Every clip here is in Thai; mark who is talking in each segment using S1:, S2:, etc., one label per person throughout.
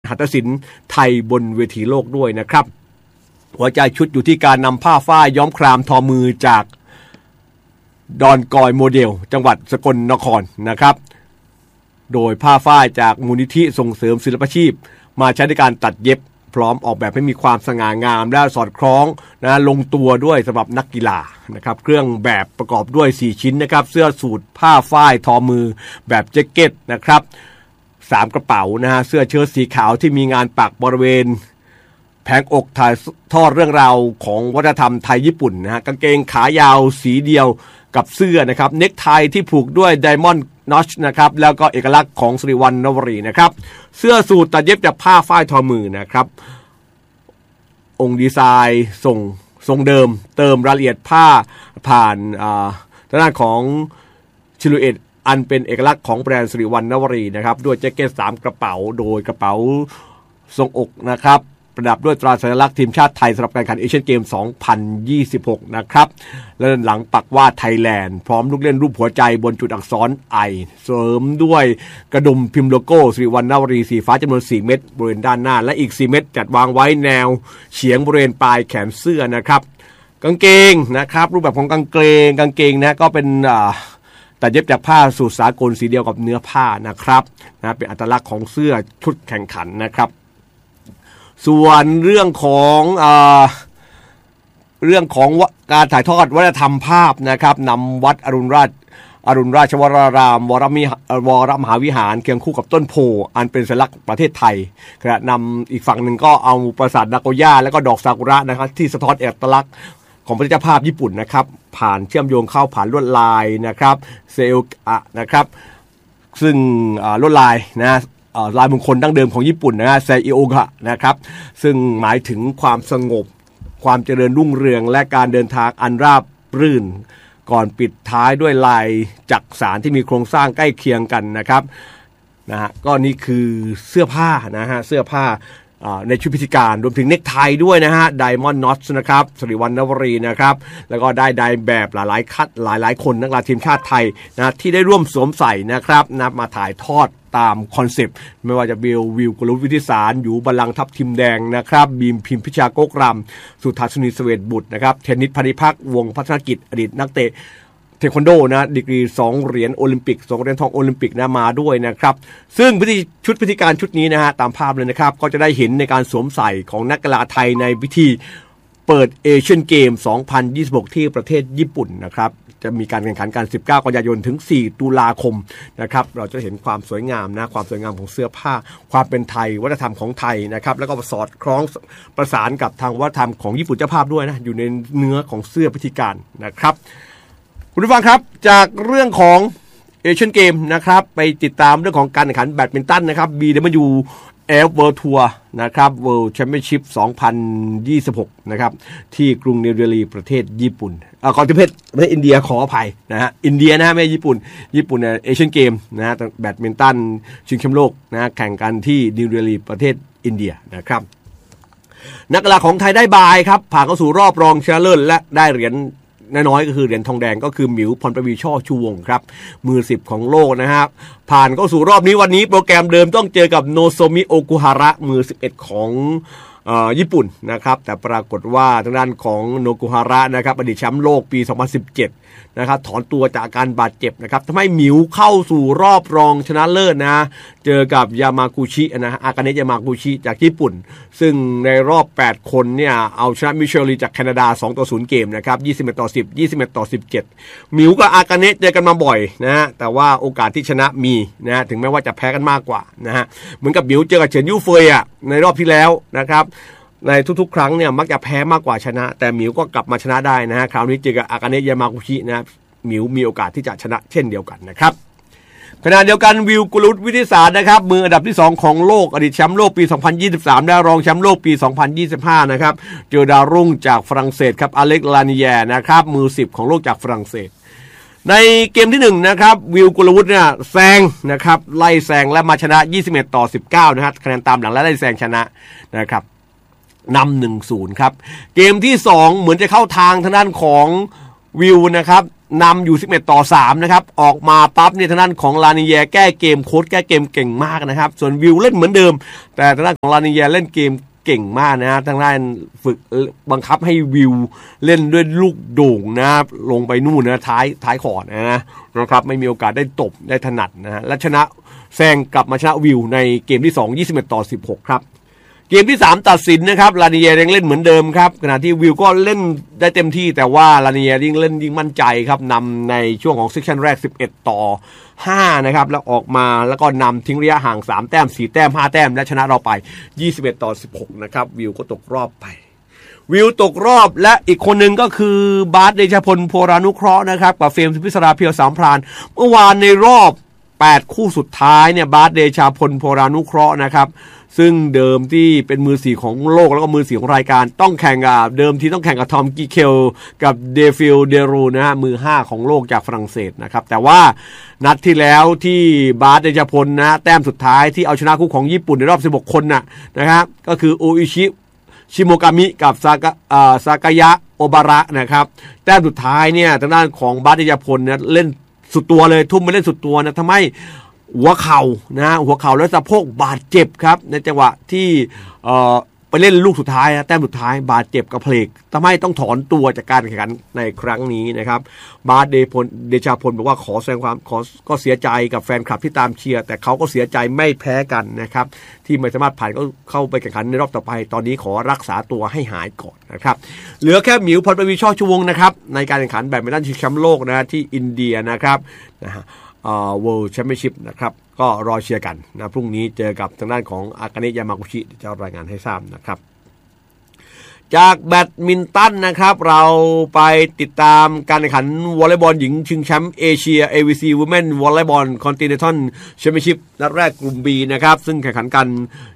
S1: หัตถศิลป์ไทยบนเวทีโลกด้วยนะครับหัวใจชุดอยู่ที่การนำผ้าฝ้ายย้อมครามทอมือจากดอนกอยโมเดลจังหวัดสกลนครนะครับโดยผ้าฝ้ายจากมูลนิธิส่งเสริมศิลปาชีพมาใช้ในการตัดเย็บพร้อมออกแบบให้มีความสง่างามและสอดคล้องนะลงตัวด้วยสำหรับนักกีฬานะครับเครื่องแบบประกอบด้วย4ชิ้นนะครับเสื้อสูทผ้าฝ้ายทอมือแบบแจ็คเก็ตนะครับ3กระเป๋านะฮะเสื้อเชิ้ตสีขาวที่มีงานปักบริเวณแผงอกถ่ายทอดเรื่องราวของวัฒนธรรมไทยญี่ปุ่นนะฮะกางเกงขายาวสีเดียวกับเสื้อนะครับเน็กไทที่ผูกด้วยไดมอนด์นอชนะครับแล้วก็เอกลักษณ์ของสิริวัณณวรีนะครับเสื้อสูทตัดเย็บจากผ้าฝ้ายทอมือนะครับองค์ดีไซน์ทรงเดิมเติมรายละเอียดผ้าผ่านด้านของชิลูเอตอันเป็นเอกลักษณ์ของแบรนด์สิริวัณณวรีนะครับด้วยแจ็คเก็ต3กระเป๋าโดยกระเป๋าทรงอกนะครับประดับด้วยตราสัญลักษณ์ทีมชาติไทยสำหรับการแข่งขันเอเชียนเกม 2026 นะครับและหลังปักวาดไทยแลนด์พร้อมลูกเล่นรูปหัวใจบนจุดอักษรไอเสริมด้วยกระดุมพิมพ์โลโก้สิริวัณณวรีสีฟ้าจำนวน4เม็ดบริเวณด้านหน้าและอีก4เม็ดจัดวางไว้แนวเฉียงบริเวณปลายแขนเสื้อนะครับกางเกงนะครับรูปแบบของกางเกงนะก็เป็นตัดเย็บจากผ้าสูทสากลสีเดียวกับเนื้อผ้านะครับนะเป็นอัตลักษณ์ของเสื้อชุดแข่งขันนะครับส่วนเรื่องของการถ่ายทอดวัฒนธรรมภาพนะครับนำวัดอรุณราชวรารามวรมหาวิหารเคียงคู่กับต้นโพอันเป็นสัญลักษณ์ประเทศไทยขณะนำอีกฝั่งหนึ่งก็เอาปราสาทนาโกย่าและก็ดอกซากุระนะครับที่สะท้อนเอกลักษณ์ของพระเจ้าภาพญี่ปุ่นนะครับผ่านเชื่อมโยงเข้าผ่านลวดลายนะครับเซลนะครับซึ่งลวดลายนะลายมงคลดั้งเดิมของญี่ปุ่นนะไซอิโอกะนะครับซึ่งหมายถึงความสงบความเจริญรุ่งเรืองและการเดินทางอันราบรื่นก่อนปิดท้ายด้วยลายจักสานที่มีโครงสร้างใกล้เคียงกันนะครับนะฮะก็นี่คือเสื้อผ้านะฮะเสื้อผ้าในชุดพิธีการรวมถึงเนคไทด้วยนะฮะไดมอนด์น็อตนะครับสิริวัณณวรีนะครับแล้วก็ได้แบบหลายคนนักกีฬาทีมชาติไทยนะที่ได้ร่วมสวมใส่นะครับนะมาถ่ายทอดตามคอนเซปต์ไม่ว่าจะวิวกุลวิทยสารอยู่บัลลังก์ทัพทิมแดงนะครับบีมพิมพิชาโกกรำสุทัศนีเสวตบุตรนะครับเทนนิสพานิพักวงพัฒนกิจอดีตนักเตะเทควันโดนะดีกรี2เหรียญโอลิมปิก2เหรียญทองโอลิมปิกนะมาด้วยนะครับซึ่งพิธีการชุดนี้นะฮะตามภาพเลยนะครับก็จะได้เห็นในการสวมใส่ของนักกีฬาไทยในพิธีเปิดเอเชียนเกม 2026 ที่ประเทศญี่ปุ่นนะครับจะมีการแข่งขันกัน19 กันยายนถึง 4 ตุลาคมนะครับเราจะเห็นความสวยงามนะความสวยงามของเสื้อผ้าความเป็นไทยวัฒนธรรมของไทยนะครับแล้วก็สอดคล้องประสานกับทางวัฒนธรรมของญี่ปุ่นเจ้าภาพด้วยนะอยู่ในเนื้อของเสื้อพิธีการนะครับคุณผู้ฟังครับจากเรื่องของเอเชียนเกมนะครับไปติดตามเรื่องของการแข่งขันแบดมินตันนะครับ BWF World Tour นะครับ World Championship 2026 นะครับที่กรุงนิวเดลีประเทศญี่ปุ่นก่อนที่ประเทศอินเดียขออภัยนะฮะอินเดียนะไม่ญี่ปุ่นเนี่ยเอเชียนเกมนะฮะแบดมินตันชิงแชมป์โลกนะแข่งกันที่นิวเดลีประเทศอินเดียนะครับนักกีฬาของไทยได้บายครับผ่านเข้าสู่รอบรองชนะเลิศและได้เหรียญน้อยๆก็คือเหรียญทองแดงก็คือหมิวพรประวีช่อชูวงครับมือ10ของโลกนะครับผ่านเข้าสู่รอบนี้วันนี้โปรแกรมเดิมต้องเจอกับโนโซมิโอกุฮาระมือ11ของญี่ปุ่นนะครับแต่ปรากฏว่าทางด้านของโนกุฮาระนะครับอดีตแชมป์โลกปี 2017 นะครับถอนตัวจากการบาดเจ็บนะครับทำให้หมิวเข้าสู่รอบรองชนะเลิศนะเจอกับยามากุชินะอากาเนะยามากุชิจากญี่ปุ่นซึ่งในรอบ8คนเนี่ยเอาชนะมิเชลลีจากแคนาดา2-0เกมนะครับ21-10 21-17หมิวกับอากาเนะเจอกันมาบ่อยนะฮะแต่ว่าโอกาสที่ชนะมีนะถึงแม้ว่าจะแพ้กันมากกว่านะฮะเหมือนกับหมิวเจอกับเฉินยู่เฟยอ่ะในรอบที่แล้วนะครับในทุกๆครั้งเนี่ยมักจะแพ้มากกว่าชนะแต่หมิวก็กลับมาชนะได้นะฮะคราวนี้เจอกับอากาเนะยามากุชินะหมิวมีโอกาสที่จะชนะเช่นเดียวกันนะครับขณะเดียวกันวิวกุลุตวิทยาศาสตร์นะครับมืออันดับที่2ของโลกอดีตแชมป์โลกปี 2023และรองแชมป์โลกปี 2025นะครับเจอดาวรุ่งจากฝรั่งเศสครับอเล็กลานีแยนะครับมือ10ของโลกจากฝรั่งเศสในเกมที่1นะครับวิวกุลวุฒิเนี่ยแซงนะครับไล่แซงและมาชนะ21-19นะครับคะแนนตามหลังและไล่แซงชนะนะครับนำ 1-0 ครับเกมที่2เหมือนจะเข้าทางด้านของวิวนะครับนำอยู่11-3นะครับออกมาปั๊บเนี่ยทางด้านของลานิเยแก้เกมโค้ชแก้เกมเก่งมากนะครับส่วนวิวเล่นเหมือนเดิมแต่ทางด้านของลานิเยเล่นเกมเก่งมากนะฮะทางด้านฝึกบังคับให้วิวเล่นด้วยลูกโด่งนะลงไปนู่นนะท้ายขอดนะครับไม่มีโอกาสได้ตบได้ถนัดนะฮะและชนะแซงกลับมาชนะวิวในเกมที่2 21-16ครับเกมที่3ตัดสินนะครับลานิเยยังเล่นเหมือนเดิมครับขณะที่วิวก็เล่นได้เต็มที่แต่ว่าลานิเยยิ่งเล่นยิ่งมั่นใจครับนำในช่วงของเซสชั่นแรก11-5นะครับแล้วออกมาแล้วก็นำทิ้งระยะห่าง3แต้ม4แต้ม5แต้มและชนะเราไป21-16นะครับวิวก็ตกรอบไปวิวตกรอบและอีกคนหนึ่งก็คือบาสเดชพลโพรานุเคราะห์นะครับกับเฟรมสุพิศราเพียวสามพรานเมื่อวานในรอบ8คู่สุดท้ายเนี่ยบาสเดชพลโพรานุเคราะห์นะครับซึ่งเดิมที่เป็นมือ4ของโลกแล้วก็มือ4ของรายการต้องแข่งกับเดิมที่ต้องแข่งกับทอมกิเคลกับเดฟิลเดรูนะฮะมือ5ของโลกจากฝรั่งเศสนะครับแต่ว่านัดที่แล้วที่บาสเดชพลนะแต้มสุดท้ายที่เอาชนะคู่ของญี่ปุ่นในรอบ16คนนะครับก็คือโออิชิโมกามิกับซากายะโอบาระนะครับแต้มสุดท้ายเนี่ยทางด้านของบาสเดชพลเนี่ยเล่นสุดตัวเลยทุ่มไปเล่นสุดตัวนะทำให้หัวเข่าและสะโพกบาดเจ็บครับในจังหวะที่ไปเล่นลูกสุดท้ายแต้มสุดท้ายบาดเจ็บกระเพลกทำให้ต้องถอนตัวจากการแข่งขันในครั้งนี้นะครับบาสเดชาพลบอกว่าขอแสดงความก็เสียใจกับแฟนคลับที่ตามเชียร์แต่เขาก็เสียใจไม่แพ้กันนะครับที่ไม่สามารถผ่านเข้าไปแข่งขันในรอบต่อไปตอนนี้ขอรักษาตัวให้หายก่อนนะครับเหลือแค่หมิวพรปวีช่อชูวงนะครับในการแข่งขันแบดมินตันชิงแชมป์โลกนะที่อินเดียนะครับWorld Championship นะครับก็รอเชียร์กันนะพรุ่งนี้เจอกับทางด้านของอากาเนะยามากุชิจะรายงานให้ทราบนะครับจากแบดมินตันนะครับเราไปติดตามการแข่งขันวอลเลย์บอลหญิงชิงแชมป์เอเชีย AVC Women Volleyball Continental Championship นัดแรกกลุ่ม B นะครับซึ่งแข่งขันกัน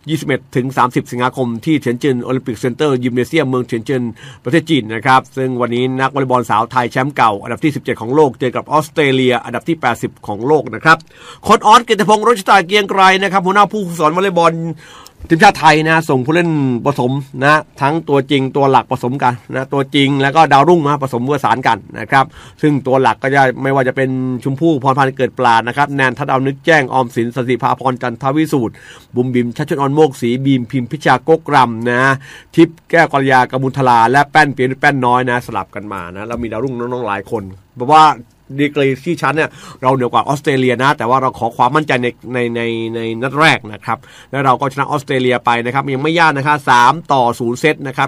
S1: 21-30 สิงหาคมที่เทียนจินโอลิมปิกเซ็นเตอร์ยิมเนเซียมเมืองเทียนจินประเทศจีนนะครับซึ่งวันนี้นักวอลเลย์บอลสาวไทยแชมป์เก่าอันดับที่17ของโลกเจอกับออสเตรเลียอันดับที่80ของโลกนะครับโค้ชออส เกียรติพงษ์ รัชตาเกียงไกรนะครับหัวหน้าผู้ฝึกสอนวอลเลย์บอลทีมชาติไทยนะส่งผู้เล่นผสมนะทั้งตัวจริงตัวหลักผสมกันนะตัวจริงแล้วก็ดาวรุ่งมาผสมผสานกันนะครับซึ่งตัวหลักก็จะไม่ว่าจะเป็นชมพู่พรพันธ์เกิดปราณนะครับแนนทัดดาวนึกแจ้งออมสินสศิภาพรจันทวิสูตรบุ๋มบิ๋มชัชชนอนโมกศรีบีมพิมพิชากกรำนะทิพย์แก้วกัลยากมุลทลาและแป้นเปียนแป้นน้อยนะสลับกันมานะแล้วมีดาวรุ่งน้องๆหลายคนเพราะว่าดีกรีที่ชั้นเนี่ยเราเหนือกว่าออสเตรเลียนะแต่ว่าเราขอความมั่นใจในนัดแรกนะครับแล้วเราก็ชนะออสเตรเลียไปนะครับยังไม่ยากนะครับ3-0เซตนะครับ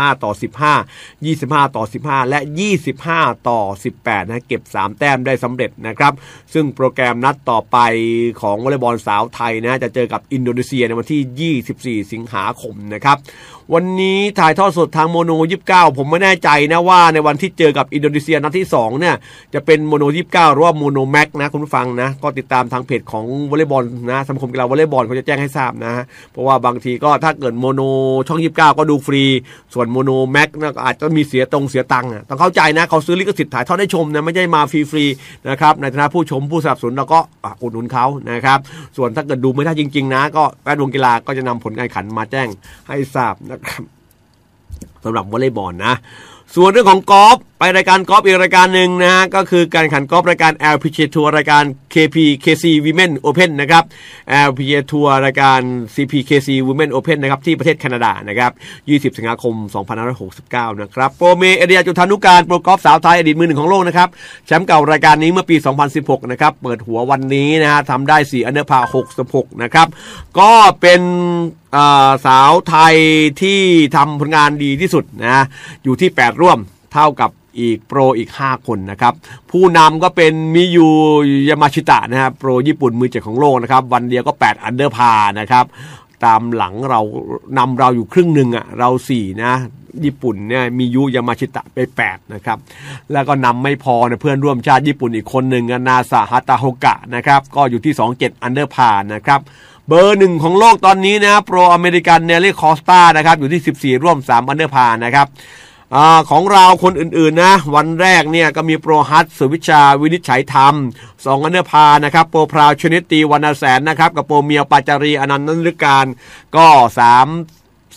S1: 25-15 25-15และ25-18นะเก็บ3แต้มได้สำเร็จนะครับซึ่งโปรแกรมนัดต่อไปของวอลเลย์บอลสาวไทยนะจะเจอกับอินโดนีเซียในวันที่24สิงหาคมนะครับวันนี้ถ่ายทอดสดทางโมโน29ผมไม่แน่ใจนะว่าในวันที่เจอกับอินโดนีเซียนัดที่2เนี่ยจะเป็นโมโน29หรือว่าโมโนแม็กนะคุณผู้ฟังนะก็ติดตามทางเพจของวอลเลย์บอลนะสมาคมกีฬาวอลเลย์บอลเขาจะแจ้งให้ทราบนะเพราะว่าบางทีก็ถ้าเกิดโมโนช่อง29ก็ดูฟรีส่วนโมโนแม็กนะก็อาจจะมีเสียตังค์ต้องเข้าใจนะเขาซื้อลิขสิทธิ์ถ่ายทอดได้ชมนะไม่ใช่มาฟรีๆนะครับในฐานะผู้ชมผู้สนับสนุนเราก็อุดหนุนเขานะครับส่วนถ้าเกิดดูไม่ได้จริงๆนะก็แวดวงกีฬาก็จะนำผลการแข่งขันมาแจ้งให้ทราบนะครับสำหรับวอลเลย์บอลนะส่วนเรื่องของกอล์ฟไปรายการกอล์ฟอีกรายการหนึ่งนะก็คือการแข่งขันกอล์ฟรายการ LPGA Tour รายการ KPKC Women Open นะครับ LPGA Tour รายการ CPKC Women Open นะครับที่ประเทศแคนาดานะครับ20สิงหาคม2569นะครับโปรเมเอเดียจุฑานุการโปรกอล์ฟสาวไทยอดีตมือ1ของโลกนะครับแชมป์เก่ารายการนี้เมื่อปี2016นะครับเปิดหัววันนี้นะฮะทำได้4อันเดอร์พาร์66นะครับก็เป็นสาวไทยที่ทำผลงานดีที่สุดนะอยู่ที่8ร่วมเท่ากับอีกโปรอีก5คนนะครับผู้นำก็เป็นมิยูยามาชิตะนะครับโปรญี่ปุ่นมือ7ของโลกนะครับวันเดียวก็8อันเดอร์พานะครับตามหลังเรานำเราอยู่ครึ่งหนึ่งเรา4นะญี่ปุ่นเนี่ยมียูยามาชิตะไป8นะครับแล้วก็นำไม่พอนะเพื่อนร่วมชาติญี่ปุ่นอีกคนหนึ่งนาซาฮาตาโฮกะนะครับก็อยู่ที่27อันเดอร์พานะครับเบอร์1ของโลกตอนนี้นะโปรอเมริกันเนลลี่คอสตานะครับอยู่ที่14ร่วม3อันเดอร์พานะครับของเราคนอื่นๆนะวันแรกเนี่ยก็มีโปรฮัตสุวิชาวินิจฉัยธรรม2อันเดอร์พานะครับโปรพราวชนิตตีวรรณแสนนะครับกับโปรเมียวปาจารีอนันต์นฤการก็3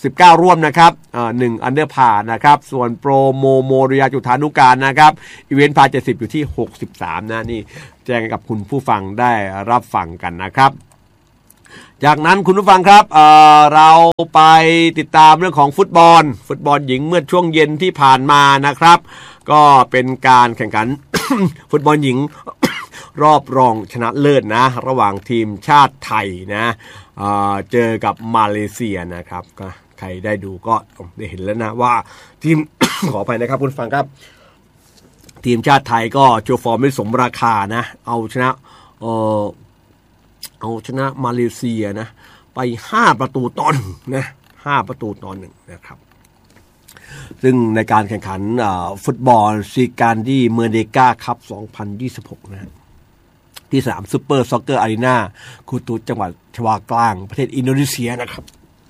S1: 19ร่วมนะครับ1อันเดอร์พานะครับส่วนโปรโมริยาจุฑานุการนะครับอีเวนต์พา70อยู่ที่63นะนี่แจ้งกับคุณผู้ฟังได้รับฟังกันนะครับจากนั้นคุณผู้ฟังครับเราไปติดตามเรื่องของฟุตบอลหญิงเมื่อช่วงเย็นที่ผ่านมานะครับก็เป็นการแข่งขัน ฟุตบอลหญิง รอบรองชนะเลิศนะระหว่างทีมชาติไทยนะเจอกับมาเลเซียนะครับก็ใครได้ดูก็ได้เห็นแล้วนะว่าทีม ขออภัยนะครับคุณผู้ฟังครับทีมชาติไทยก็โชว์ฟอร์มได้สมราคานะเอาชนะมาเลเซียนะไป5ประตูต่อ1นะ5ประตูต่อ1นะครับซึ่งในการแข่งขันฟุตบอลซีการดีเมอร์เดกาคัพ2026นะที่สนามซุปเปอร์ซ็อกเกอร์อารีนาคูตูจังหวัดชวากลางประเทศอินโดนีเซียนะครับ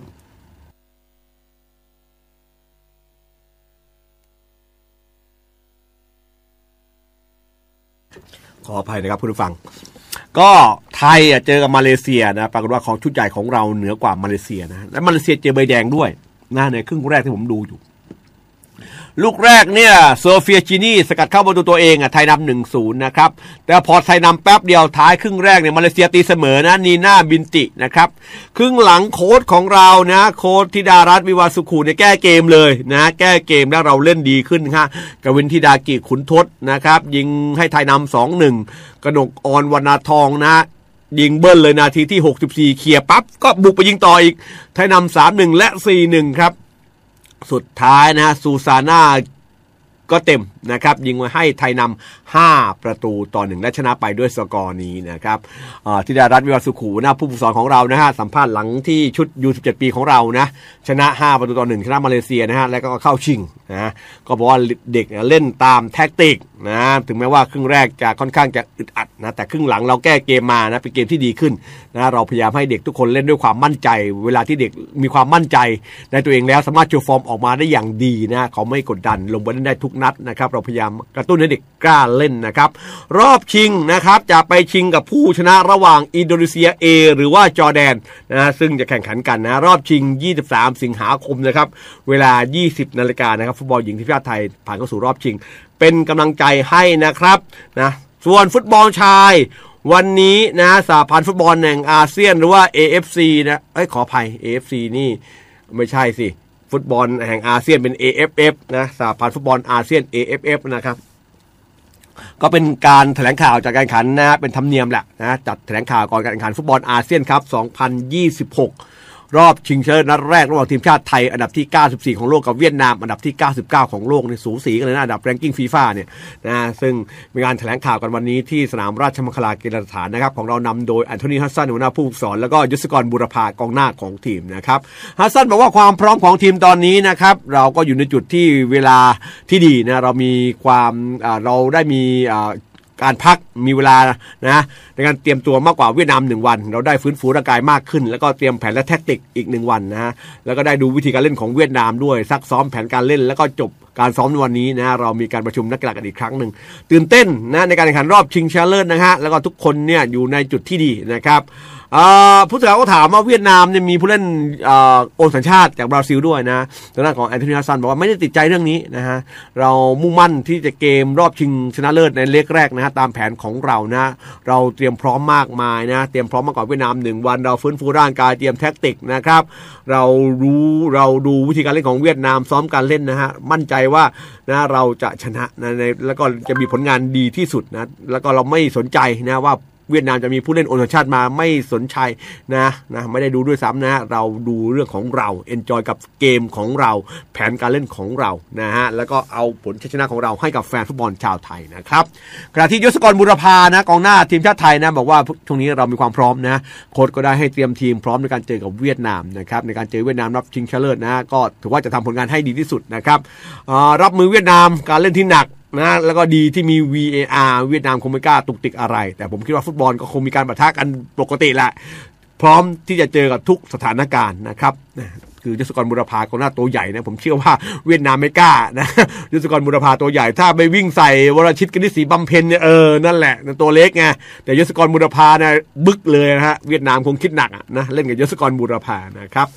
S1: ขออภัยนะครับผู้ฟังก็ไทยเจอกับมาเลเซียนะปรากฏว่าของชุดใหญ่ของเราเหนือกว่ามาเลเซียนะและมาเลเซียเจอใบแดงด้วยนะในครึ่งแรกที่ผมดูอยู่ลูกแรกเนี่ยโซเฟียจินี่สกัดเข้าประตูตัวเองไทยนำ 1-0 นะครับแต่พอไทยนำแป๊บเดียวท้ายครึ่งแรกเนี่ยมาเลเซียตีเสมอนะนีน่าบินตินะครับครึ่งหลังโค้ชของเรานะโค้ชธิดารัตน์วิวาสุขุเนี่ยแก้เกมเลยนะแก้เกมแล้วเราเล่นดีขึ้นค่ะกวินธิดากิขุนทศนะครับยิงให้ไทยนำ 2-1 กนกออนวรรณทองนะยิงเบิ้ลเลยนาทีที่64เคลียร์ปั๊บก็บุกไปยิงต่ออีกไทยนำ 3-1 และ 4-1 ครับสุดท้ายนะซูซาน่าก็เต็มนะครับยิงไว้ให้ไทยนำ5ประตูต่อ1และชนะไปด้วยสกอร์นี้นะครับธิดารัตน์วิวาสุขุนะผู้ฝึกสอนของเรานะฮะสัมภาษณ์หลังที่ชุดU17ปีของเรานะชนะ5ประตูต่อ1ชนะมาเลเซียนะฮะแล้วก็เข้าชิงนะก็บอกว่าเด็กเล่นตามแท็กติกนะถึงแม้ว่าครึ่งแรกจะค่อนข้างจะอึดอัดนะแต่ครึ่งหลังเราแก้เกมมานะเป็นเกมที่ดีขึ้นนะเราพยายามให้เด็กทุกคนเล่นด้วยความมั่นใจเวลาที่เด็กมีความมั่นใจในตัวเองแล้วสามารถโชว์ฟอร์มออกมาได้อย่างดีนะเขาไม่กดดันลงไปเล่นได้ทุกนัดนะครับเราพยายามกระตุ้นให้เด็กกล้าเล่นนะครับรอบชิงนะครับจะไปชิงกับผู้ชนะระหว่างอินโดนีเซีย A หรือว่าจอร์แดนนะซึ่งจะแข่งขันกันนะรอบชิง23สิงหาคมนะครับเวลา 20 นาฬิกานะครับฟุตบอลหญิงทีมชาติไทยผ่านเข้าสู่รอบชิงเป็นกำลังใจให้นะครับนะส่วนฟุตบอลชายวันนี้นะสหพันธ์ฟุตบอลแห่งอาเซียนหรือว่า AFC นะขออภัย AFC นี่ไม่ใช่สิฟุตบอลแห่งอาเซียนเป็น AFF นะสหพันธ์ฟุตบอลอาเซียน AFF นะครับก็เป็นการแถลงข่าวจากการแข่งขันนะเป็นธรรมเนียมแหละนะจัดแถลงข่าวก่อนการแข่งขันฟุตบอลอาเซียนครับ2026รอบชิงชนะเลิศนัดแรกระหว่างทีมชาติไทยอันดับที่94ของโลกกับเวียดนามอันดับที่99ของโลกในสูสีกันเลยนะอันดับแรงกิ้งฟีฟ่าเนี่ยนะซึ่งมีการแถลงข่าวกันวันนี้ที่สนามราชมังคลากีฬาสถานนะครับของเรานำโดยแอนโทนีฮัสซันหัวหน้าผู้ฝึกสอนแล้วก็ยศกรบุรพากองหน้าของทีมนะครับฮัสซันบอกว่าความพร้อมของทีมตอนนี้นะครับเราก็อยู่ในจุดที่เวลาที่ดีนะเรามีความเราได้มีการพักมีเวลานะในการเตรียมตัวมากกว่าเวียดนาม1วันเราได้ฟื้นฟูร่างกายมากขึ้นแล้วก็เตรียมแผนและแทคติกอีก1วันนะฮะแล้วก็ได้ดูวิธีการเล่นของเวียดนามด้วยซักซ้อมแผนการเล่นแล้วก็จบการซ้อมในวันนี้นะเรามีการประชุมนักกีฬากันอีกครั้งหนึ่งตื่นเต้นนะในการแข่งขันรอบชิงชนะเลิศนะฮะแล้วก็ทุกคนเนี่ยอยู่ในจุดที่ดีนะครับผู้สื่อข่าวก็ถามว่าเวียดนามเนี่ยมีผู้เล่นโอนสัญชาติจากบราซิลด้วยนะทางด้านของแอนโทนี ฮัสซันบอกว่าไม่ได้ติดใจเรื่องนี้นะฮะเรามุ่งมั่นที่จะเกมรอบชิงชนะเลิศในเล็กแรกนะฮะตามแผนของเรานะเราเตรียมพร้อมมากมายนะเตรียมพร้อมมากกว่าเวียดนาม1วันเราฟื้นฟูร่างกายเตรียมแทคติกนะครับเราดูวิธีการเล่นของเวียดนามซ้อมการเล่นนะฮะมั่นใจว่านะเราจะชนะนะแล้วก็จะมีผลงานดีที่สุดนะแล้วก็เราไม่สนใจนะว่าเวียดนามจะมีผู้เล่นโอนสัญชาติมาไม่สนใจนะไม่ได้ดูด้วยซ้ำนะเราดูเรื่องของเราเอนจอยกับเกมของเราแผนการเล่นของเรานะฮะแล้วก็เอาผลชัยชนะของเราให้กับแฟนฟุตบอลชาวไทยนะครับขณะที่ยศกรบุรพานะกองหน้าทีมชาติไทยนะบอกว่าช่วงนี้เรามีความพร้อมนะโค้ชก็ได้ให้เตรียมทีมพร้อมในการเจอกับเวียดนามนะครับในการเจอเวียดนามรับชิงชนะเลิศนะก็ถือว่าจะทำผลงานให้ดีที่สุดนะครับรับมือเวียดนามการเล่นที่หนักนะแล้วก็ดีที่มี VAR เวียดนามคงไม่กล้าตุกติกอะไรแต่ผมคิดว่าฟุตบอลก็คงมีการปะทะกันปกติแหละพร้อมที่จะเจอกับทุกสถานการณ์นะครับคือยศกรบุรพากองหน้าตัวใหญ่นะผมเชื่อว่าเวียดนามไม่กล้านะยศกรบุรพาตัวใหญ่ถ้าไปวิ่งใส่วรชิตกนิษฐ์ศรีบำเพ็ญเนี่ยนั่นแหละตัวเล็กไงแต่ยศกรบุรพาเนี่ยบึกเลยนะฮะเวียดนามคงคิดหนักนะเล่นกับยศกรบุรพานะครับ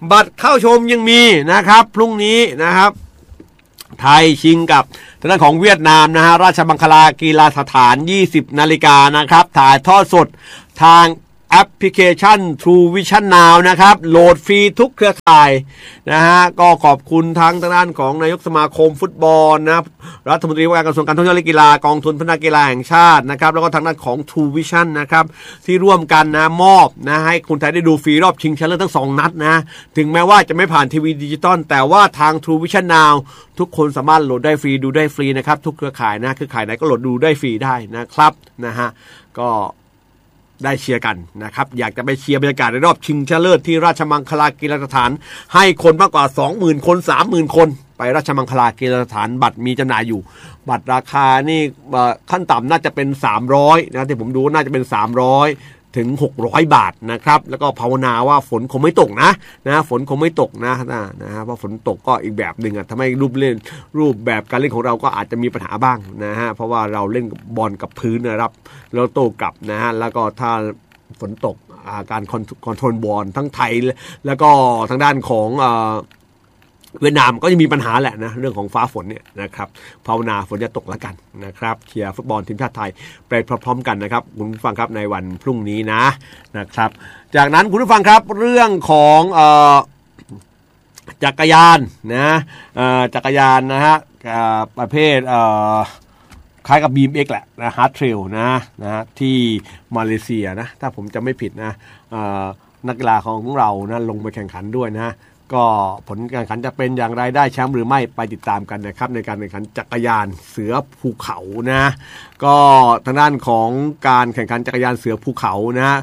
S1: บัตรเข้าชมยังมีนะครับพรุ่งนี้นะครับไทยชิงกับทางด้านของเวียดนามนะฮะราชมังคลากีฬาสถาน 20 นาฬิกานะครับถ่ายทอดสดทางแอปพลิเคชัน True Vision Now นะครับโหลดฟรีทุกเครือข่ายนะฮะก็ขอบคุณทั้งทางด้านของนายกสมาคมฟุตบอลนะรัฐมนตรีว่าการกระทรวงการท่องเที่ยวและกีฬากองทุนพัฒนากีฬาแห่งชาตินะครับแล้วก็ทางด้านของ True Vision นะครับที่ร่วมกันนะมอบนะให้คนไทยได้ดูฟรีรอบชิงชนะเลิศทั้ง2นัดนะถึงแม้ว่าจะไม่ผ่านทีวีดิจิตอลแต่ว่าทาง True Vision Now ทุกคนสามารถโหลดได้ฟรีดูได้ฟรีนะครับทุกเครือข่ายนะเครือข่ายไหนก็โหลดดูได้ฟรีได้นะครับนะฮะก็ได้เชียร์กันนะครับอยากจะไปเชียร์บรรยากาศในรอบชิงชนะเลิศที่ราชมังคลากีฬาสถานให้คนมากกว่า 20,000 คน 30,000 คนไปราชมังคลากีฬาสถานบัตรมีจำหน่ายอยู่บัตรราคานี่ขั้นต่ำน่าจะเป็น300นะที่ผมดูน่าจะเป็น300ถึง600 บาทนะครับแล้วก็ภาวนาว่าฝนคงไม่ตกนะฝนคงไม่ตกนะฮะเพราะฝนตกก็อีกแบบนึงทำให้รูปแบบการเล่นของเราก็อาจจะมีปัญหาบ้างนะฮะเพราะว่าเราเล่นบอลกับพื้นนะครับแล้วโต้กลับนะฮะแล้วก็ถ้าฝนตกการคอนโทรลบอลทั้งไทยแล้วก็ทางด้านของเวียดนามก็จะมีปัญหาแหละนะเรื่องของฟ้าฝนเนี่ยนะครับภาวนาฝนจะตกแล้วกันนะครับเชียร์ฟุตบอลทีมชาติไทยไปพร้อมๆกันนะครับคุณผู้ฟังครับในวันพรุ่งนี้นะครับจากนั้นคุณผู้ฟังครับเรื่องของจักรยานจักรยานนะฮะประเภทคล้ายกับ BMX แหละนะฮาร์ดเทรลนะที่มาเลเซียนะถ้าผมจำไม่ผิดนะนักกีฬาของเรานะลงไปแข่งขันด้วยนะก็ผลการแข่งขันจะเป็นอย่างไรได้แชมป์หรือไม่ไปติดตามกันนะครับในการแข่งขันจักรยานเสือภูเขานะก็ทางด้านของการแข่งขันจักรยานเสือภูเขานะ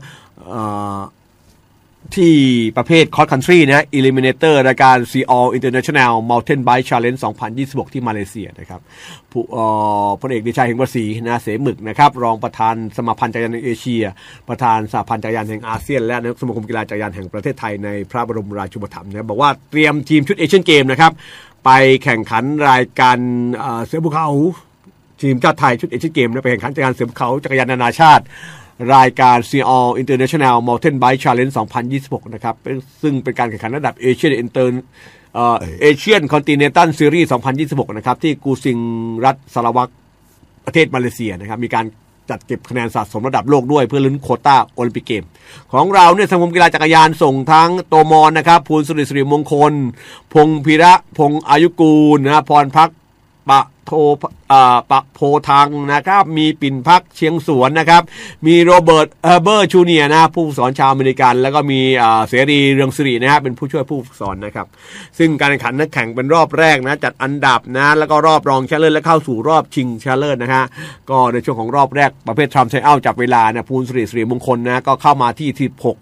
S1: ที่ประเภท Cross Country นะ Eliminator รายการ Seoul International Mountain Bike Challenge 2026 ที่มาเลเซียนะครับพลเอกเดชาเหงประศรีนะเสมึกนะครับรองประธานสมาพันธ์จักรยานแห่งเอเชียประธานสหพันธ์จักรยานแห่งอาเซียนและนายกสมาคมกีฬาจักรยานแห่งประเทศไทยในพระบรมราชูปถัมภ์นะบอกว่าเตรียมทีมชุดเอเชียนเกมนะครับไปแข่งขันรายการเสือภูเขาทีมชาติไทยชุดเอเชียนเกมไปแข่งขันจักรยานเสือภูเขาจักรยานนานาชาติรายการ Seoul International Mountain Bike Challenge 2026 นะครับซึ่งเป็นการแข่งขันระดับเอเชียนคอนติเนนตัลซีรีส์ 2026 นะครับที่กูซิงรัฐสารวัตรประเทศมาเลเซียนะครับมีการจัดเก็บคะแนนสะสมระดับโลกด้วยเพื่อลุ้นโควต้าโอลิมปิกเกมของเราเนี่ยสมาคมกีฬาจักรยานส่งทั้งโตมอนนะครับภูลสิริมงคลพงศ์พีระพงศ์อายุกูลนะพรพักปะโพทังนะครับมีปิ่นพักเชียงสวนนะครับมีโรเบิร์ตเบอร์ชูเนียนะผู้ฝึกสอนชาวอเมริกันแล้วก็มีเสรีเรืองสิรินะฮะเป็นผู้ช่วยผู้ฝึกสอนนะครับซึ่งการแข่งขันนักแข่งเป็นรอบแรกนะจัดอันดับนะแล้วก็รอบรองชนะเลิศและเข้าสู่รอบชิงชนะเลิศนะฮะก็ในช่วงของรอบแรกประเภททรัมป์ไซอัลจับเวลานะภูลสิริมงคลนะก็เข้ามาที่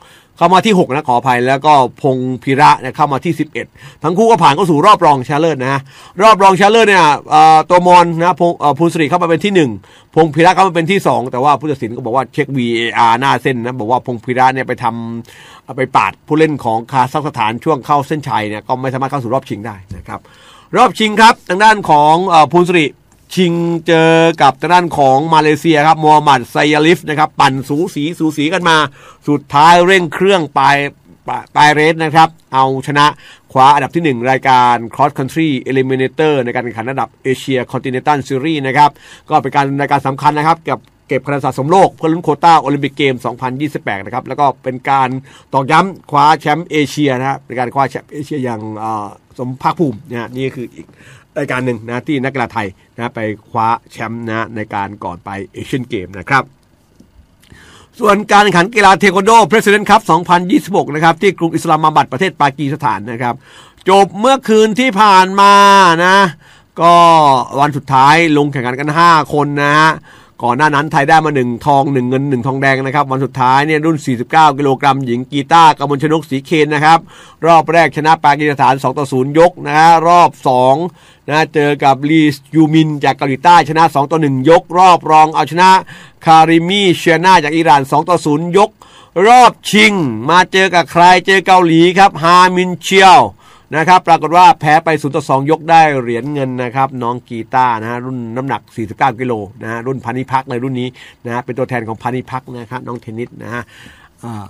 S1: 6นะขออภัยแล้วก็พงศ์พีระเนี่ยเข้ามาที่11ทั้งคู่ก็ผ่านเข้าสู่รอบรองชนะเลิศนะรอบรองชนะเลิศเนี่ยตัวมอนนะภูลสิริเข้ามาเป็นที่1พงศ์พีระเข้ามาเป็นที่2แต่ว่าผู้ตัดสินก็บอกว่าเช็ค VAR หน้าเส้นนะบอกว่าพงศ์พีระเนี่ยไปปาดผู้เล่นของคาซัคสถานช่วงเข้าเส้นชัยเนี่ยก็ไม่สามารถเข้าสู่รอบชิงได้นะครับรอบชิงครับทางด้านของภูลสิริชิงเจอกับทางด้านของมาเลเซียครับมูฮัมหมัดไซยาลิฟนะครับปั่นสูสีกันมาสุดท้ายเร่งเครื่องปลายเรสนะครับเอาชนะคว้าอันดับที่1รายการ Cross Country Eliminator ในการแข่งขันระดับเอเชียคอนติเนนตัลซีรีส์นะครับก็เป็นรายการสำคัญนะครับกับเก็บคะแนนสะสมโลกเพื่อลุ้นโควต้าโอลิมปิกเกม 2028 นะครับแล้วก็เป็นการตอกย้ำคว้าแชมป์เอเชียนะครับเป็นการคว้าแชมป์เอเชียอย่างสมภาคภูมินะนี่คืออีกรายการหนึ่งนะที่นักกีฬาไทยนะไปคว้าแชมป์นะในการก่อนไปเอเชียนเกมนะครับส่วนการแข่งขันกีฬาเทควันโด President Cup 2026 นะครับที่กรุงอิสลามาบัดประเทศปากีสถานนะครับจบเมื่อคืนที่ผ่านมานะก็วันสุดท้ายลงแข่งขันกัน5คนนะฮะก่อนหน้านั้นไทยได้มา1ทอง1เงิน1ทองแดงนะครับวันสุดท้ายเนี่ยรุ่น49กิโลกรัมหญิงกีตาร์กมลชนกศรีเคนนะครับรอบแรกชนะปากีสถาน2-0ยกนะฮะรอบ2นะเจอกับลียูมินจากเกาหลีใต้ชนะ2-1ยกรอบรองเอาชนะคาริมีเชียนาจากอิหร่าน2-0ยกรอบชิงมาเจอกับใครเจอเกาหลีครับฮามินเชียวนะครับปรากฏว่าแพ้ไป0-2ยกได้เหรียญเงินนะครับน้องกีตาร์นะฮะรุ่นน้ำหนัก49กิโลนะฮะรุ่นพานิพักในรุ่นนี้นะฮะเป็นตัวแทนของพานิพักนะครับน้องเทนนิสนะฮะ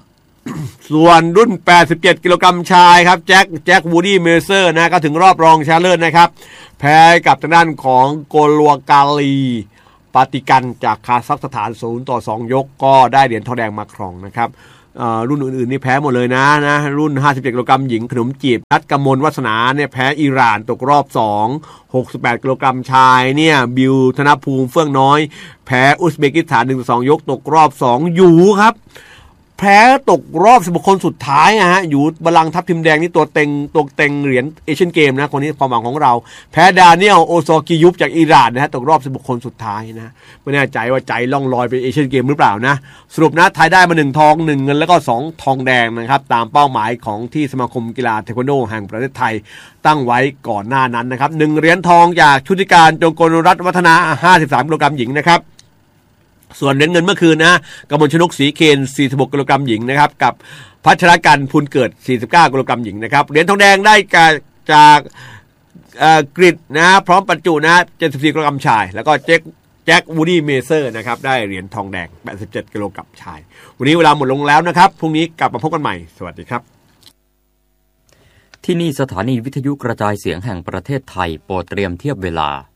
S1: ส่วนรุ่น87กิโลกรัมชายครับแจ็ควูดี้เมเซอร์นะก็ถึงรอบรองชนะเลิศนะครับแพ้กับทางด้านของโกลัวกาลีปาติกันจากคาซัคสถาน0-2 ยกก็ได้เหรียญทองแดงมาครองนะครับรุ่นอื่นๆนี่แพ้หมดเลยนะรุ่น57กิโลกรัมหญิงขนมจีบนัดกมลวัฒนาเนี่ยแพ้อิหร่านตกรอบ2 68กิโลกรัมชายเนี่ยบิวธนภูมิเฟื่องน้อยแพ้อุซเบกิสถาน1-2 ยกตกรอบ2อยู่ครับแพ้ตกรอบ16คนสุดท้ายฮะอยู่บัลลังก์ทัพทิมแดงนี่ตัวเต็งเหรียญเอเชียนเกมนะคนนี้ความหวังของเราแพ้ดาเนียลโอซอกิยุบจากอิหร่านนะฮะตกรอบ16คนสุดท้ายนะไม่แน่ใจว่าใจล่องลอยไปเอเชียนเกมหรือเปล่านะสรุปนะไทยได้มา1 ทอง 1 เงินแล้วก็2 ทองแดงนะครับตามเป้าหมายของที่สมาคมกีฬาเทควันโดแห่งประเทศไทยตั้งไว้ก่อนหน้านั้นนะครับ1 เหรียญทองจากชุติการจงกลรัตน์วัฒนา53กิโลกรัมหญิงนะครับส่วนเหรียญเงินเมื่อคืนนะกมลชนกศรีเคน46กิโลกรัมหญิงนะครับกับพัชรกันพูนเกิด49กิโลกรัมหญิงนะครับเหรียญทองแดงได้จากกริดนะพร้อมบรรจุนะ74กิโลกรัมชายแล้วก็แจ็ควูดี้เมเซอร์นะครับได้เหรียญทองแดง87กิโลกรัมชายวันนี้เวลาหมดลงแล้วนะครับพรุ่งนี้กลับมาพบกันใหม่สวัสดีครับ
S2: ที่นี่สถานีวิทยุกระจายเสียงแห่งประเทศไทยโปรดเตรียมเทียบเวลา